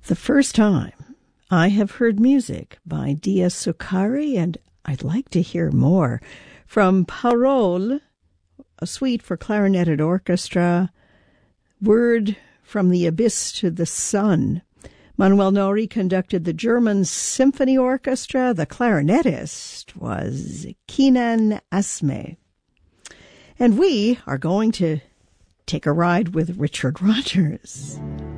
The first time I have heard music by Dia Succari, and I'd like to hear more from Parole, a suite for clarinet orchestra, Word from the Abyss to the Sun. Manuel Nori conducted the German Symphony Orchestra. The clarinetist was Kenan Asme. And we are going to take a ride with Richard Rodgers.